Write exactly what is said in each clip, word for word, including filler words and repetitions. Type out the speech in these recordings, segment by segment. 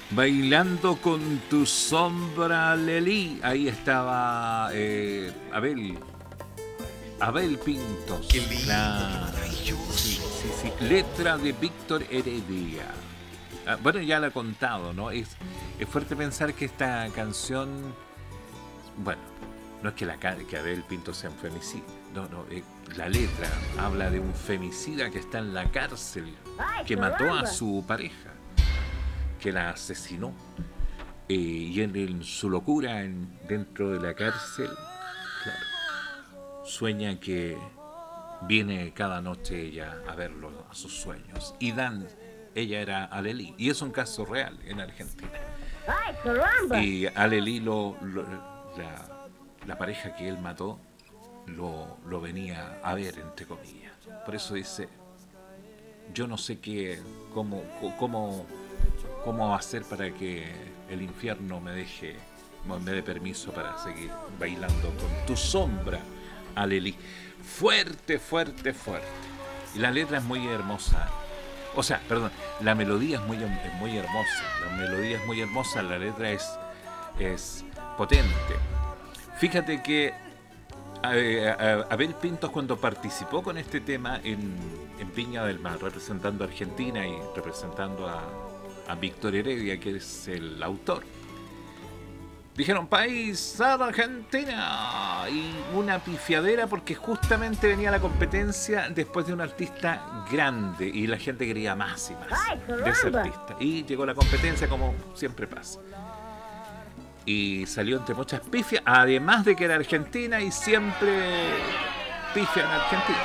Bailando con tu sombra, Lelí. Ahí estaba eh, Abel. Abel Pintos. Qué lindo, La... maravilloso. Sí, sí, sí. Letra de Víctor Heredia. Ah, bueno, ya la he contado, ¿no? Es, es fuerte pensar que esta canción. Bueno, no es que, la, que Abel Pintos sea un femicida. No, no. Eh, la letra habla de un femicida que está en la cárcel, que mató a su pareja, que la asesinó, eh, y en, en su locura en, dentro de la cárcel, claro, sueña que viene cada noche ella a verlo a sus sueños. Y Dan, ella era Alelí, y es un caso real en Argentina. ¡Ay, caramba! Y Alelí, lo, lo, la, la pareja que él mató, lo, lo venía a ver, entre comillas. Por eso dice, yo no sé qué, cómo, cómo cómo hacer para que el infierno me deje, me dé permiso para seguir bailando con tu sombra, Alelí. Fuerte, fuerte, fuerte. Y la letra es muy hermosa. O sea, perdón, la melodía es muy, es muy hermosa. La melodía es muy hermosa, la letra es, es potente. Fíjate que eh, Abel Pintos, cuando participó con este tema en, en Viña del Mar, representando a Argentina y representando a a Víctor Heredia, que es el autor, dijeron país a Argentina, y una pifiadera porque justamente venía la competencia después de un artista grande y la gente quería más y más de ese artista, y llegó la competencia como siempre pasa y salió entre muchas pifias, además de que era Argentina y siempre pifia en Argentina.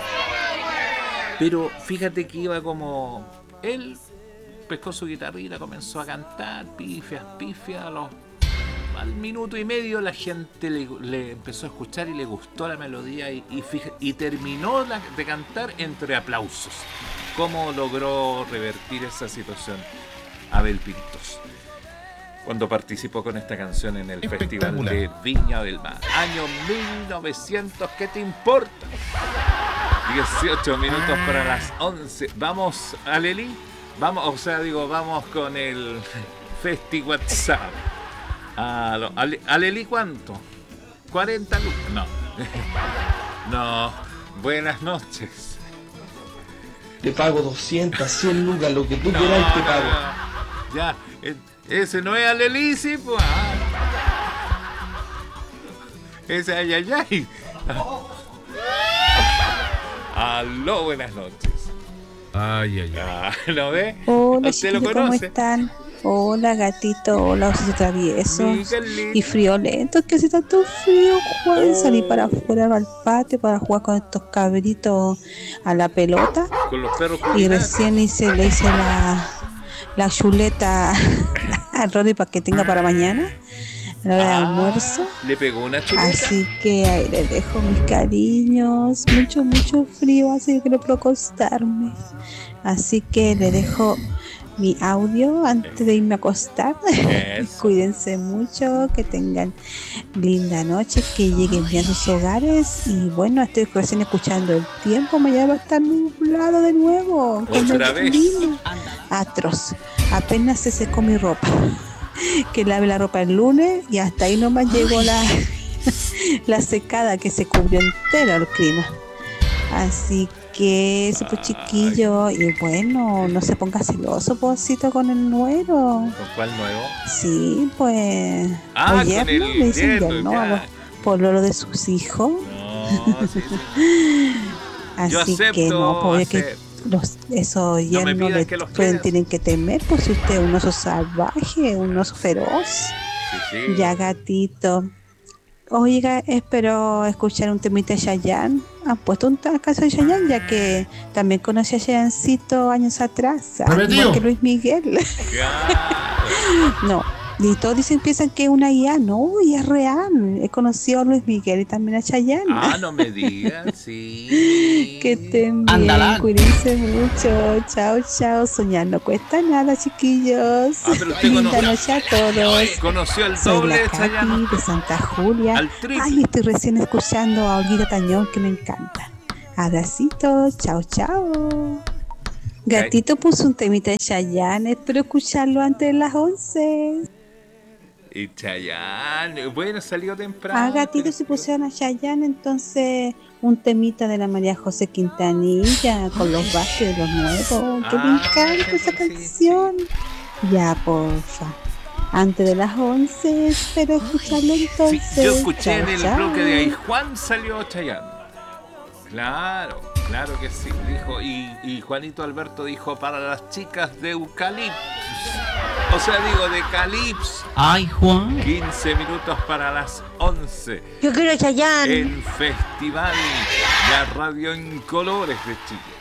Pero fíjate que iba como él pescó su guitarrita, comenzó a cantar, pifias, pifias, a los, al minuto y medio la gente le, le empezó a escuchar y le gustó la melodía y, y, fija, y terminó la, de cantar entre aplausos. ¿Cómo logró revertir esa situación Abel Pintos cuando participó con esta canción en el Festival de Viña del Mar? Año mil novecientos, ¿qué te importa? dieciocho minutos para las once. Vamos, Alelí. Vamos, o sea, digo, vamos con el Festi WhatsApp. Ale, Alelí, ¿cuánto? ¿cuarenta lucas? No. No. Buenas noches. Te pago doscientas, cien lucas, lo que tú no, quieras te pago. No, ya, ese no es Alelí, sí, pues. Ese ay, ay, ay. Aló, buenas noches. Ay, ay, ay. Ah, ¿lo ve? Hola, ¿Usted lo chiquillo, ¿cómo conoce? están? Hola, gatito, hola, osito travieso. Miguelito. Y friolento, que hace tanto frío, Juan. Salí para afuera al patio para jugar con estos cabritos a la pelota. Con los perros Y culinarios. recién hice, le hice la, la chuleta a Rodri para que tenga para mañana, a la hora de Ah, almuerzo. le pegó una chuleta. Así que ahí les dejo mis cariños. Mucho, mucho frío, así que no puedo acostarme. Así que le dejo mi audio antes de irme a acostar. Cuídense mucho, que tengan linda noche, que lleguen bien a sus hogares. Y bueno, estoy recién escuchando el tiempo. Mañana va a estar nublado de nuevo. Otra vez. Atroz. Apenas se secó mi ropa. Que lave la ropa el lunes y hasta ahí nomás llegó la, la secada, que se cubrió entero el clima. Así que eso, pues, chiquillo. Y bueno, no se ponga celoso, posito, con el nuero. ¿Con cuál nuevo? Sí, pues. Ah, oye, con el ¿no? Le dicen yerno, yerno ya. a los pololos de sus hijos. No, sí, sí. Así Yo acepto, que no, pues que acepto. los, esos No me yernos pidas le que los pueden, creas. tienen que temer, pues si usted es un oso salvaje, un oso feroz. Sí, sí. Ya, gatito. Oiga, espero escuchar un temita de Chayanne. ¿Han puesto un caso de Chayanne? Ya que también conocí a Chayancito años atrás. Ah, igual que Luis Miguel. No. Y todos dicen, piensan que es una I A. No, y es real. He conocido a Luis Miguel y también a Chayanne. Ah, no me digas, sí. Que estén bien, Andalán. cuídense mucho. Chao, chao. Soñar no cuesta nada, chiquillos. Ah, pero usted Linda conoció, noche a todos. conoció el Soy doble la de Chayanne. Katy de Santa Julia. Al triple. Ay, estoy recién escuchando a Olguita Tañón, que me encanta. Abracitos, chao, chao. Gatito puso un temita de Chayanne, espero escucharlo antes de las once. Y Chayanne, bueno, salió temprano. Ah, Gatito, si pusieron a Chayanne, entonces un temita de la María José Quintanilla con los bases de los nuevos. Que Ah, me encanta sí, esa sí, canción. Ya, porfa. Antes de las once, espero escucharlo entonces. Sí, yo escuché en Chao, el chao. bloque de ahí Juan salió Chayanne. Claro, claro que sí, dijo, y, y Juanito Alberto dijo para las chicas de Eucaliptus. O sea, digo, de Calips. Ay, Juan. quince minutos para las once. Yo quiero Chayanne. El Festival de Radio en Colores de Chile.